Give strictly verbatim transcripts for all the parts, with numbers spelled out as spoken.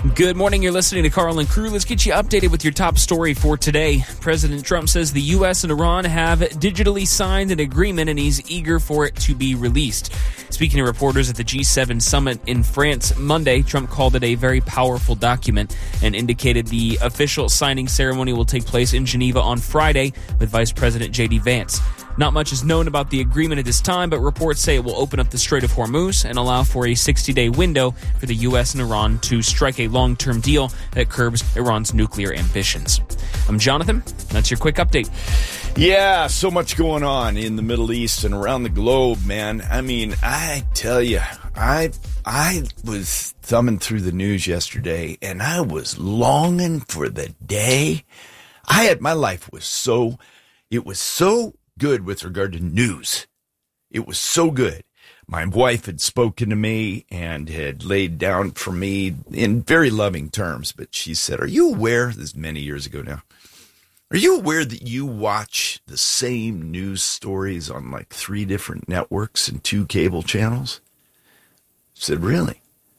Good morning. You're listening to Carl and Crew. Let's get you updated with your top story for today. President Trump says the U S and Iran have digitally signed an agreement and he's eager for it to be released. Speaking to reporters at the G seven summit in France Monday, Trump called it a very powerful document and indicated the official signing ceremony will take place in Geneva on Friday with Vice President J D Vance. Not much is known about the agreement at this time, but reports say it will open up the Strait of Hormuz and allow for a sixty-day window for the U S and Iran to strike a long-term deal that curbs Iran's nuclear ambitions. I'm Jonathan. That's your quick update. Yeah, so much going on in the Middle East and around the globe, man. I mean, I tell you, I I was thumbing through the news yesterday, and I was longing for the day. I had my life was so, it was so good with regard to news. It was so good. My wife had spoken to me and had laid down for me in very loving terms, but she said, are you aware, this is many years ago now, are you aware that you watch the same news stories on like three different networks and two cable channels? I said, really?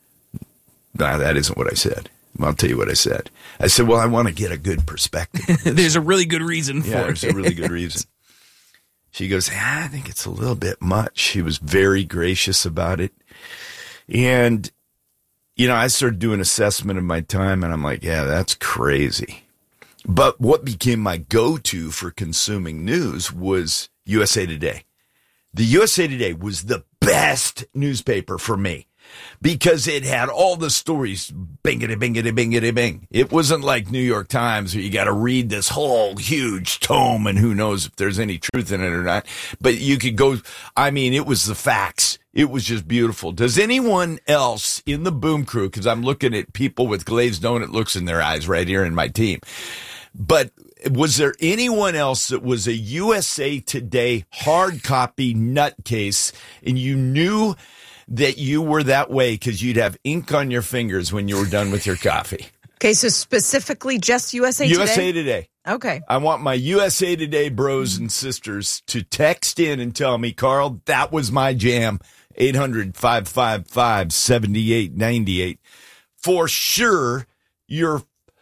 No, that isn't what I said. I'll tell you what I said. I said, well, I want to get a good perspective. There's a really good reason for yeah, it. There's a really good reason. She goes, ah, I think it's a little bit much. She was very gracious about it. And, you know, I started doing assessment of my time, and I'm like, yeah, that's crazy. But what became my go-to for consuming news was U S A Today. The U S A Today was the best newspaper for me because it had all the stories, bingity, bingity, bingity, bing. It wasn't like New York Times where you got to read this whole huge tome and who knows if there's any truth in it or not. But you could go, I mean, it was the facts. It was just beautiful. Does anyone else in the Boom Crew, because I'm looking at people with glazed donut looks in their eyes right here in my team, but was there anyone else that was a U S A Today hard copy nutcase and you knew that you were that way because you'd have ink on your fingers when you were done with your coffee? Okay, so specifically just U S A Today? U S A Today. Okay. I want my U S A Today bros and sisters to text in and tell me, Carl, that was my jam. eight hundred, five five five, seven eight nine eight. For sure, you're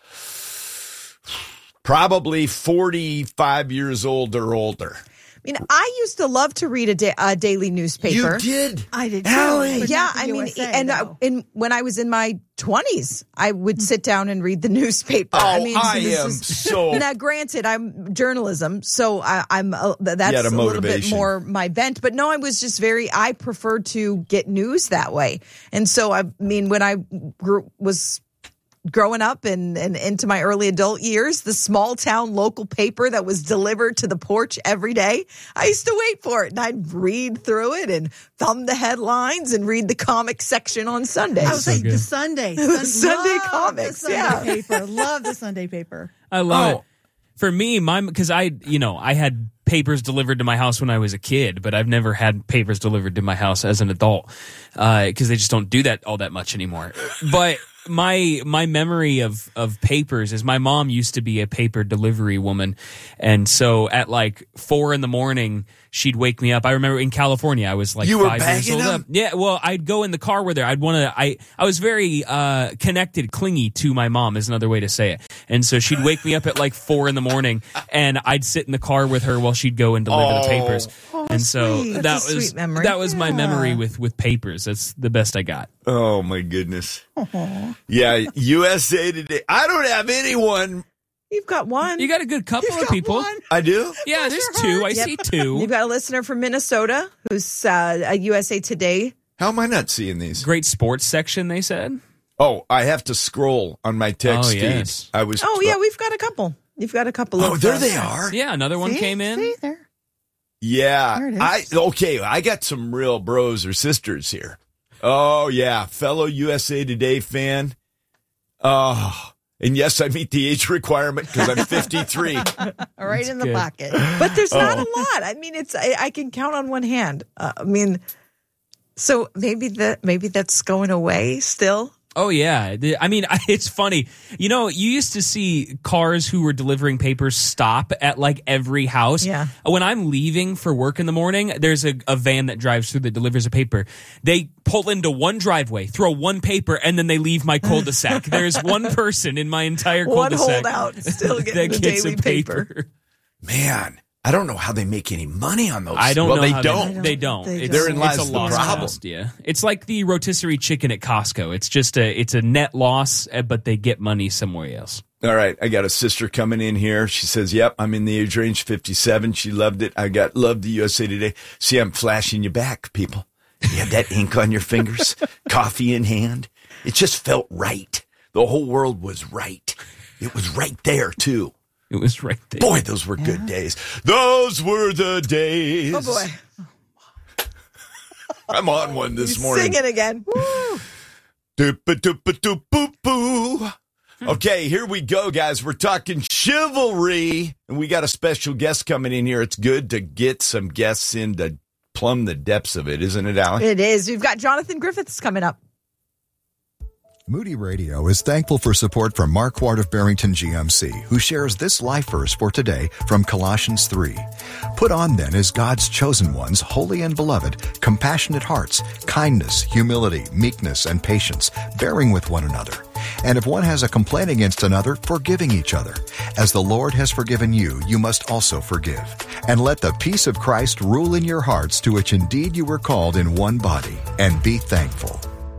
probably forty-five years old or older. I mean, I used to love to read a, da- a daily newspaper. You did? I did too. Allie. Yeah, I mean, U S A, and I, in, when I was in my twenties, I would sit down and read the newspaper. Oh, I mean, I this am is, so. Now, granted, I'm journalism, so I, I'm uh, that's You had a, a little bit motivation. more my bent. But no, I was just very. I preferred to get news that way, and so I mean, when I grew, was. growing up and, and into my early adult years, the small town local paper that was delivered to the porch every day, I used to wait for it and I'd read through it and thumb the headlines and read the comic section on Sundays. I was like, the Sunday. Sun- Sunday love comics, the Sunday yeah. paper. Love the Sunday paper. I love Oh. it. For me, my because I, you know, I had papers delivered to my house when I was a kid, but I've never had papers delivered to my house as an adult because uh, they just don't do that all that much anymore. But my my memory of of papers is my mom used to be a paper delivery woman, and so at like four in the morning she'd wake me up. I remember in California I was like You were five years bagging old. them? Yeah, well, I'd go in the car with her. I'd want to. I I was very uh, connected, clingy to my mom is another way to say it. And so she'd wake me up at like four in the morning, and I'd sit in the car with her while she'd go and deliver Oh. the papers. Oh, and so sweet. that That's a was sweet memory. that was my Yeah. memory with with papers. That's the best I got. Oh, my goodness. Yeah, U S A Today. I don't have anyone. You've got one. You got a good couple You've of got people. one. I do? Yeah, there's your two. heart. I Yep. see two. You've got a listener from Minnesota who's uh, a U S A Today. How am I not seeing these? Great sports section, they said. Oh, I have to scroll on my text Oh, feed. yes. I was. Oh, yeah, we've got a couple. You've got a couple Oh, of there uh, they are. Yeah, another one See? came in. See? There. Yeah. There it is. I okay, I got some real bros or sisters here. Oh yeah, fellow U S A Today fan. Oh, and yes, I meet the age requirement because I'm fifty-three. Right in the good. pocket. But there's not Oh. a lot. I mean, it's I, I can count on one hand. Uh, I mean, so maybe that maybe that's going away still. Oh, yeah. The- I mean, it's funny. You know, you used to see cars who were delivering papers stop at like every house. Yeah. When I'm leaving for work in the morning, there's a, a van that drives through that delivers a paper. They pull into one driveway, throw one paper, and then they leave my cul-de-sac. There's one person in my entire One cul-de-sac holdout still getting the gets daily a paper. paper. Man, I don't know how they make any money on those. I don't well, know. they how don't. They, they don't. They It's, don't. Therein it's lies a the loss problem. cost, yeah. It's like the rotisserie chicken at Costco. It's just a it's a net loss, uh, but they get money somewhere else. All right, I got a sister coming in here. She says, "Yep, I'm in the age range fifty-seven." She loved it. I got loved the U S A Today. See, I'm flashing you back, people. You had that ink on your fingers, coffee in hand. It just felt right. The whole world was right. It was right there too. It was right there. Boy, those were good days. Those were the days. Oh, boy. I'm on one this morning. Sing it again. Woo. Doop-a-doop-a-doop-boo-boo. Okay, here we go, guys. We're talking chivalry, and we got a special guest coming in here. It's good to get some guests in to plumb the depths of it, isn't it, Allie? It is. We've got Jonathan Griffiths coming up. Moody Radio is thankful for support from Mark Ward of Barrington G M C, who shares this life verse for today from Colossians three. Put on then as God's chosen ones, holy and beloved, compassionate hearts, kindness, humility, meekness, and patience, bearing with one another. And if one has a complaint against another, forgiving each other. As the Lord has forgiven you, you must also forgive. And let the peace of Christ rule in your hearts, to which indeed you were called in one body, and be thankful.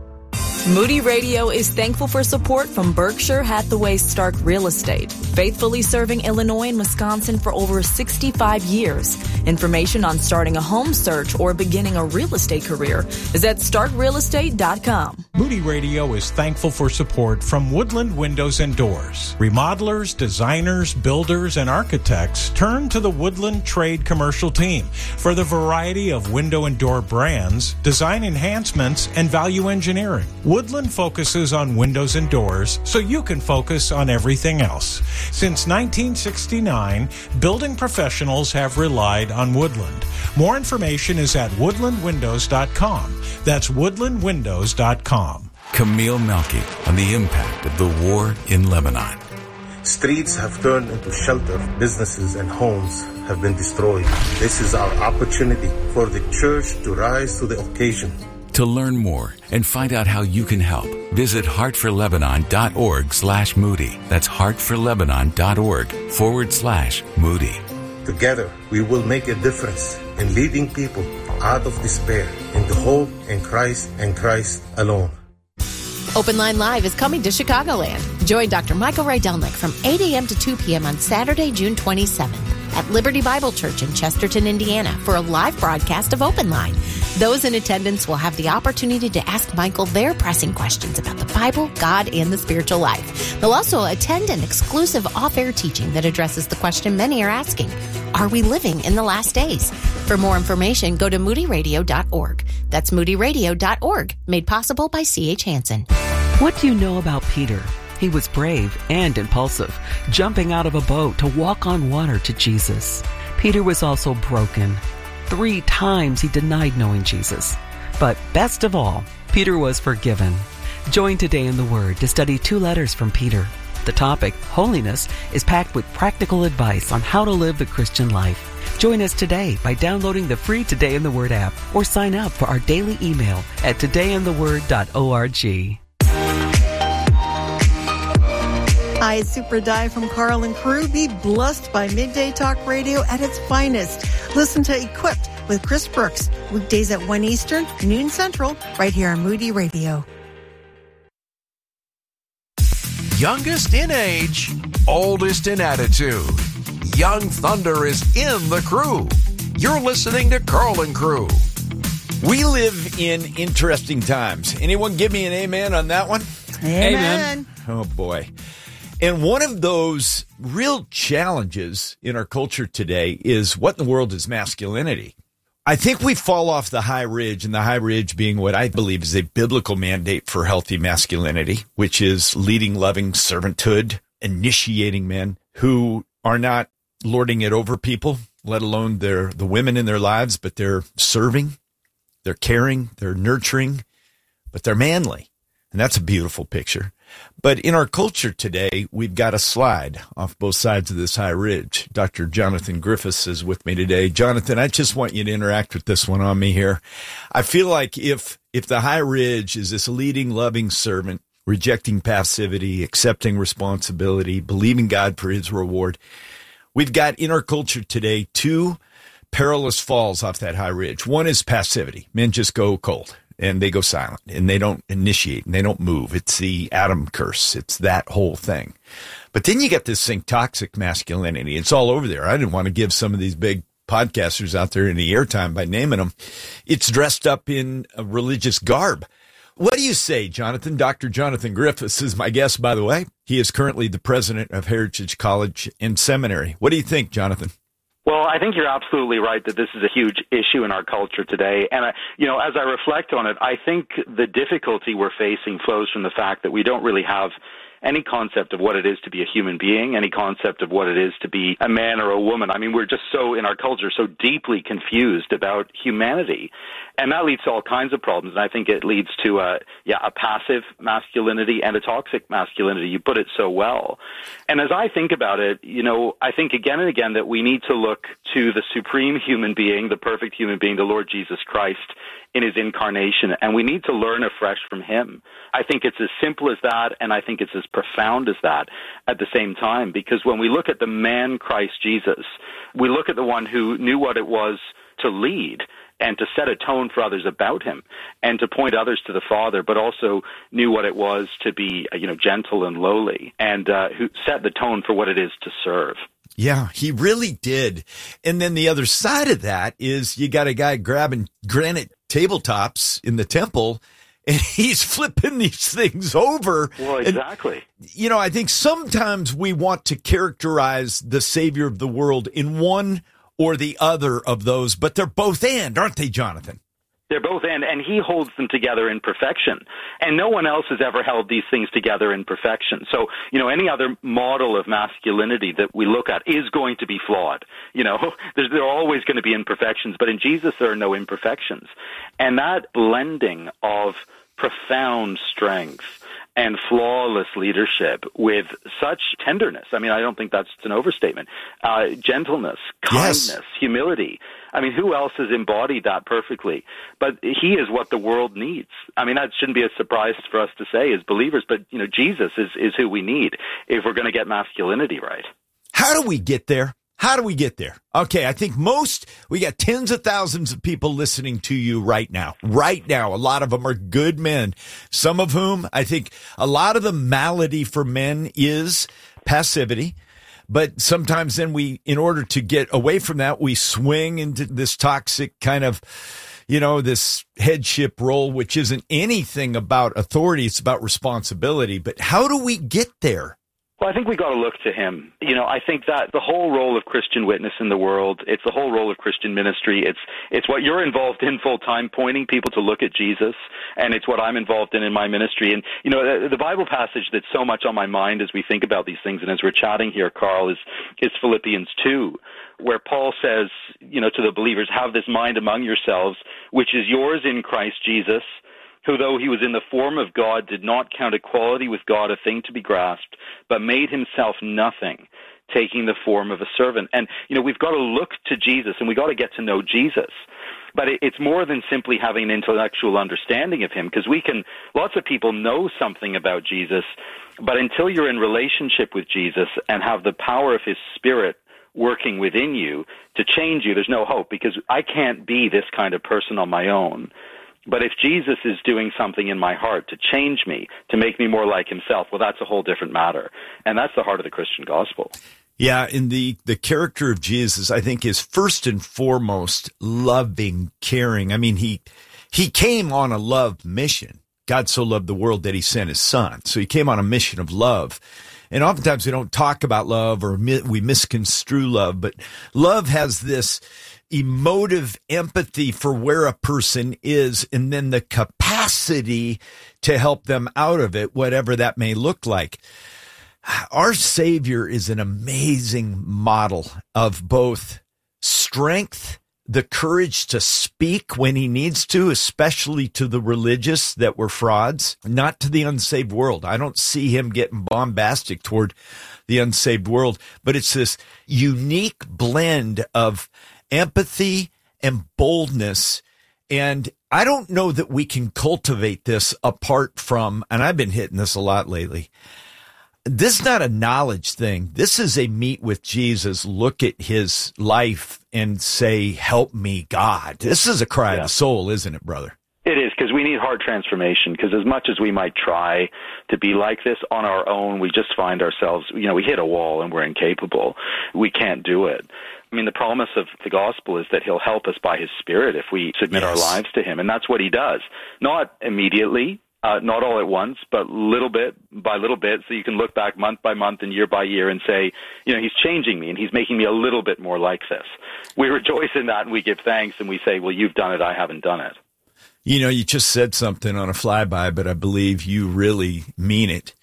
Moody Radio is thankful for support from Berkshire Hathaway Stark Real Estate, faithfully serving Illinois and Wisconsin for over sixty-five years. Information on starting a home search or beginning a real estate career is at stark real estate dot com. Moody Radio is thankful for support from Woodland Windows and Doors. Remodelers, designers, builders, and architects turn to the Woodland Trade Commercial Team for the variety of window and door brands, design enhancements, and value engineering. Woodland focuses on windows and doors so you can focus on everything else. Since nineteen sixty-nine, building professionals have relied on Woodland. More information is at woodland windows dot com. That's woodland windows dot com. Camille Melky on the impact of the war in Lebanon. Streets have turned into shelter. Businesses and homes have been destroyed. This is our opportunity for the church to rise to the occasion. To learn more and find out how you can help, visit heartforlebanon.org slash Moody. That's heartforlebanon.org forward slash Moody. Together, we will make a difference in leading people out of despair into hope in Christ and Christ alone. Open Line Live is coming to Chicagoland. Join Doctor Michael Rydelnik from eight a.m. to two p.m. on Saturday, June twenty-seventh at Liberty Bible Church in Chesterton, Indiana for a live broadcast of Open Line. Those in attendance will have the opportunity to ask Michael their pressing questions about the Bible, God, and the spiritual life. They'll also attend an exclusive off-air teaching that addresses the question many are asking: are we living in the last days? For more information, go to moody radio dot org. That's moody radio dot org, made possible by C H Hansen. What do you know about Peter? He was brave and impulsive, jumping out of a boat to walk on water to Jesus. Peter was also broken. Three times he denied knowing Jesus. But best of all, Peter was forgiven. Join Today in the Word to study two letters from Peter. The topic, holiness, is packed with practical advice on how to live the Christian life. Join us today by downloading the free Today in the Word app or sign up for our daily email at today in the word dot org. Hi, it's Super Di from Carl and Crew. Be blessed by Midday Talk Radio at its finest. Listen to Equipped with Chris Brooks, weekdays at one Eastern, noon Central, right here on Moody Radio. Youngest in age, oldest in attitude. Young Thunder is in the crew. You're listening to Carl and Crew. We live in interesting times. Anyone give me an amen on that one? Amen. Oh, boy. And one of those real challenges in our culture today is what in the world is masculinity? I think we fall off the high ridge, and the high ridge being what I believe is a biblical mandate for healthy masculinity, which is leading, loving servanthood, initiating men who are not lording it over people, let alone their the women in their lives, but they're serving, they're caring, they're nurturing, but they're manly. And that's a beautiful picture. But in our culture today, we've got a slide off both sides of this high ridge. Doctor Jonathan Griffiths is with me today. Jonathan, I just want you to interact with this one on me here. I feel like if if the high ridge is this leading, loving servant, rejecting passivity, accepting responsibility, believing God for his reward, we've got in our culture today two perilous falls off that high ridge. One is passivity. Men just go cold. And they go silent, and they don't initiate, and they don't move. It's the Adam curse. It's that whole thing. But then you get this thing, toxic masculinity. It's all over there. I didn't want to give some of these big podcasters out there any airtime by naming them. It's dressed up in a religious garb. What do you say, Jonathan? Doctor Jonathan Griffiths is my guest, by the way. He is currently the president of Heritage College and Seminary. What do you think, Jonathan? Well, I think you're absolutely right that this is a huge issue in our culture today. And, I, you know, as I reflect on it, I think the difficulty we're facing flows from the fact that we don't really have any concept of what it is to be a human being, any concept of what it is to be a man or a woman. I mean, we're just so, in our culture, so deeply confused about humanity. And that leads to all kinds of problems. And I think it leads to a, yeah, a passive masculinity and a toxic masculinity. You put it so well. And as I think about it, you know, I think again and again that we need to look to the supreme human being, the perfect human being, the Lord Jesus Christ, in his incarnation, and we need to learn afresh from him. I think it's as simple as that, and I think it's as profound as that at the same time, because when we look at the man Christ Jesus, we look at the one who knew what it was to lead and to set a tone for others about him and to point others to the Father, but also knew what it was to be, you know, gentle and lowly, and uh, who set the tone for what it is to serve. Yeah, he really did. And then the other side of that is you got a guy grabbing granite tabletops in the temple, and he's flipping these things over. Well, exactly. And, you know, I think sometimes we want to characterize the Savior of the world in one or the other of those, but they're both and, aren't they, Jonathan? They're both and, and he holds them together in perfection. And no one else has ever held these things together in perfection. So, you know, any other model of masculinity that we look at is going to be flawed. You know, there's, there are always going to be imperfections, but in Jesus there are no imperfections. And that blending of profound strength and flawless leadership with such tenderness. I mean, I don't think that's an overstatement. Uh, gentleness, kindness, yes. Humility. I mean, who else has embodied that perfectly? But he is what the world needs. I mean, that shouldn't be a surprise for us to say as believers, but, you know, Jesus is, is who we need if we're going to get masculinity right. How do we get there? How do we get there? Okay, I think most, we got tens of thousands of people listening to you right now. Right now, a lot of them are good men. Some of whom, I think a lot of the malady for men is passivity. But sometimes then we, in order to get away from that, we swing into this toxic kind of, you know, this headship role, which isn't anything about authority. It's about responsibility. But how do we get there? Well, I think we got to look to him. You know, I think that the whole role of Christian witness in the world, it's the whole role of Christian ministry. It's it's what you're involved in full time, pointing people to look at Jesus, and it's what I'm involved in in my ministry. And, you know, the, the Bible passage that's so much on my mind as we think about these things and as we're chatting here, Carl, is, is Philippians two, where Paul says, you know, to the believers, have this mind among yourselves, which is yours in Christ Jesus, who, though he was in the form of God, did not count equality with God a thing to be grasped, but made himself nothing, taking the form of a servant. And, you know, we've got to look to Jesus, and we've got to get to know Jesus. But it's more than simply having an intellectual understanding of him, because we can, lots of people know something about Jesus, but until you're in relationship with Jesus and have the power of his Spirit working within you to change you, there's no hope, because I can't be this kind of person on my own. But if Jesus is doing something in my heart to change me, to make me more like himself, well, that's a whole different matter. And that's the heart of the Christian gospel. Yeah, in the, the character of Jesus, I think, is first and foremost loving, caring. I mean, he he came on a love mission. God so loved the world that he sent his son. So he came on a mission of love. And oftentimes we don't talk about love, or we misconstrue love, but love has this emotive empathy for where a person is, and then the capacity to help them out of it, whatever that may look like. Our Savior is an amazing model of both strength the courage to speak when he needs to, especially to the religious that were frauds, not to the unsaved world. I don't see him getting bombastic toward the unsaved world, but it's this unique blend of empathy and boldness. And I don't know that we can cultivate this apart from, and I've been hitting this a lot lately, this is not a knowledge thing. This is a meet with Jesus, look at his life and say, help me, God. This is a cry yeah. of the soul, isn't it, brother? It is, because we need heart transformation, because as much as we might try to be like this on our own, we just find ourselves, you know, we hit a wall and we're incapable. We can't do it. I mean, the promise of the gospel is that he'll help us by his Spirit if we submit yes. our lives to him, and that's what he does. Not immediately. Uh, not all at once, but little bit by little bit, so you can look back month by month and year by year and say, you know, he's changing me and he's making me a little bit more like this. We rejoice in that and we give thanks and we say, well, you've done it, I haven't done it. You know, you just said something on a flyby, but I believe you really mean it.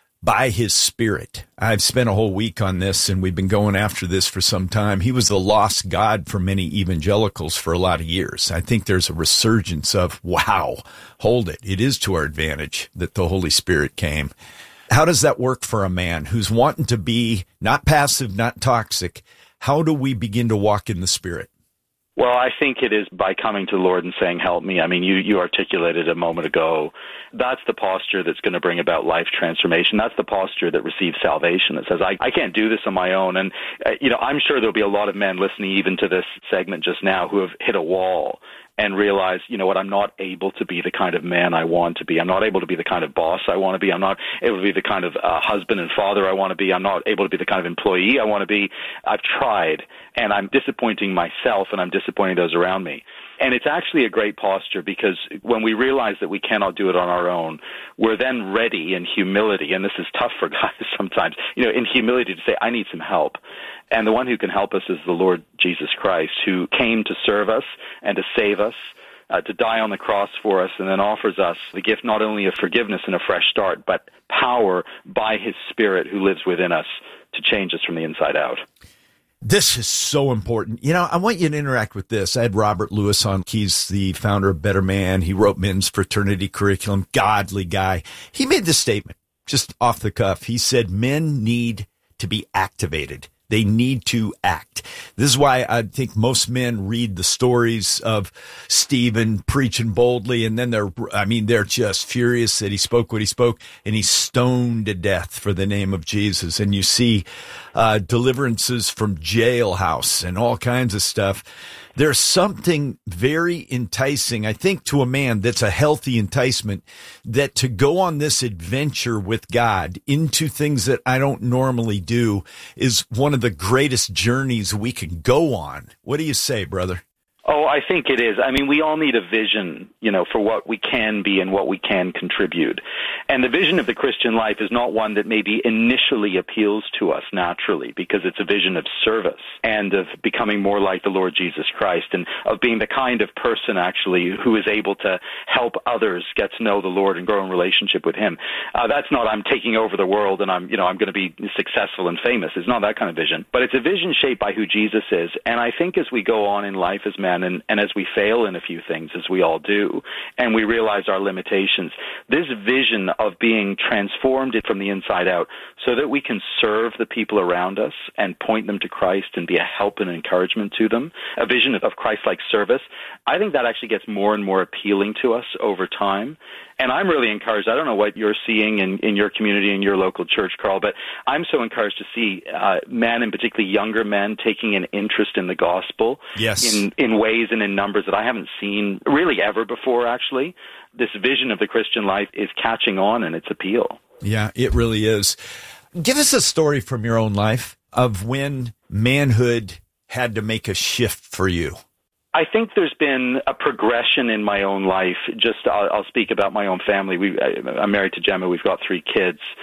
By his Spirit. I've spent a whole week on this, and we've been going after this for some time. He was the lost God for many evangelicals for a lot of years. I think there's a resurgence of, wow, hold it. It is to our advantage that the Holy Spirit came. How does that work for a man who's wanting to be not passive, not toxic? How do we begin to walk in the Spirit? Well, I think it is by coming to the Lord and saying, help me. I mean, you, you articulated a moment ago. That's the posture that's going to bring about life transformation. That's the posture that receives salvation, that says, I, I can't do this on my own. And, uh, you know, I'm sure there'll be a lot of men listening even to this segment just now who have hit a wall and realize, you know what, I'm not able to be the kind of man I want to be. I'm not able to be the kind of boss I want to be. I'm not able to be the kind of uh, husband and father I want to be. I'm not able to be the kind of employee I want to be. I've tried, and I'm disappointing myself, and I'm disappointing those around me. And it's actually a great posture, because when we realize that we cannot do it on our own, we're then ready in humility, and this is tough for guys sometimes, you know, in humility to say, I need some help. And the one who can help us is the Lord Jesus Christ, who came to serve us and to save us, uh, to die on the cross for us, and then offers us the gift not only of forgiveness and a fresh start, but power by his Spirit who lives within us to change us from the inside out. This is so important. You know, I want you to interact with this. I had Robert Lewis on. He's the founder of Better Man. He wrote Men's Fraternity Curriculum, godly guy. He made this statement just off the cuff. He said, men need to be activated. They need to act. This is why I think most men read the stories of Stephen preaching boldly, and then they're, I mean, they're just furious that he spoke what he spoke, and he's stoned to death for the name of Jesus. And you see uh, deliverances from jailhouse and all kinds of stuff. There's something very enticing, I think, to a man that's a healthy enticement, that to go on this adventure with God into things that I don't normally do is one of the greatest journeys we can go on. What do you say, brother? Oh, I think it is. I mean, we all need a vision, you know, for what we can be and what we can contribute. And the vision of the Christian life is not one that maybe initially appeals to us naturally, because it's a vision of service and of becoming more like the Lord Jesus Christ, and of being the kind of person actually who is able to help others get to know the Lord and grow in relationship with him. Uh, that's not I'm taking over the world and I'm, you know, I'm going to be successful and famous. It's not that kind of vision, but it's a vision shaped by who Jesus is. And I think as we go on in life as men, And, and as we fail in a few things, as we all do, and we realize our limitations, this vision of being transformed from the inside out so that we can serve the people around us and point them to Christ and be a help and encouragement to them, a vision of, of Christ-like service, I think that actually gets more and more appealing to us over time. And I'm really encouraged. I don't know what you're seeing in, in your community, in your local church, Carl, but I'm so encouraged to see uh, men, and particularly younger men, taking an interest in the gospel yes. in, in ways and in numbers that I haven't seen really ever before, actually. This vision of the Christian life is catching on in its appeal. Yeah, it really is. Give us a story from your own life of when manhood had to make a shift for you. I think there's been a progression in my own life. Just I'll, I'll speak about my own family. We, I, I'm married to Gemma. We've got three kids.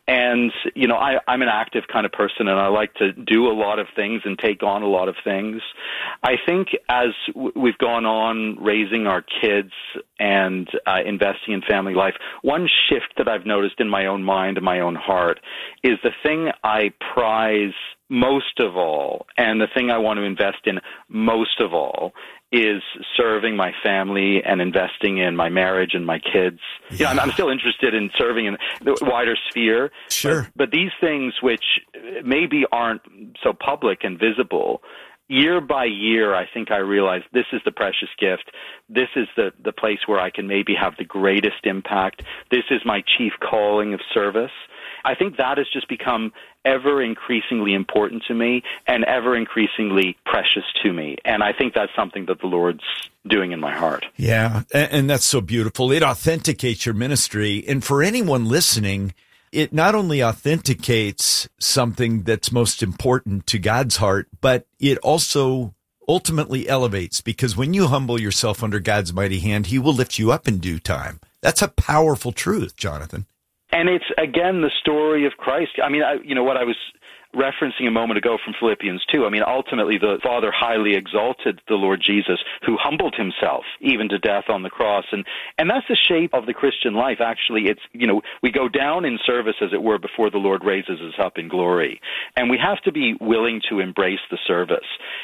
And, you know, I, I'm an active kind of person, and I like to do a lot of things and take on a lot of things. I think as w- we've gone on raising our kids and uh, investing in family life, one shift that I've noticed in my own mind and my own heart is the thing I prize most of all, and the thing I want to invest in most of all, is serving my family and investing in my marriage and my kids. Yeah. You know, I'm, I'm still interested in serving in the wider sphere. Sure. But, but these things, which maybe aren't so public and visible, year by year, I think I realize this is the precious gift. This is the, the place where I can maybe have the greatest impact. This is my chief calling of service. I think that has just become ever increasingly important to me and ever increasingly precious to me. And I think that's something that the Lord's doing in my heart. Yeah, and, and that's so beautiful. It authenticates your ministry. And for anyone listening, it not only authenticates something that's most important to God's heart, but it also ultimately elevates, because when you humble yourself under God's mighty hand, he will lift you up in due time. That's a powerful truth, Jonathan. And it's, again, the story of Christ. I mean, I, you know, what I was referencing a moment ago from Philippians two, I mean, ultimately the Father highly exalted the Lord Jesus, who humbled himself even to death on the cross. And, and that's the shape of the Christian life. Actually, it's, you know, we go down in service, as it were, before the Lord raises us up in glory. And we have to be willing to embrace the service.